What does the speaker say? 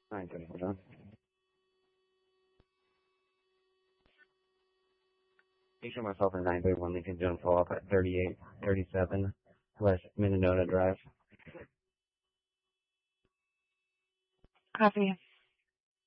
9:30, hold on. Picture myself in 931 Lincoln Jones Hall up at 3837 West Minnesota Drive. Copy.